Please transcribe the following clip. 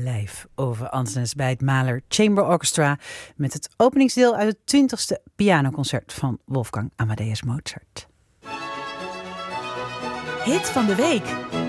live over Andenes bij het Mahler Chamber Orchestra met het openingsdeel uit het 20e pianoconcert van Wolfgang Amadeus Mozart. Hit van de week.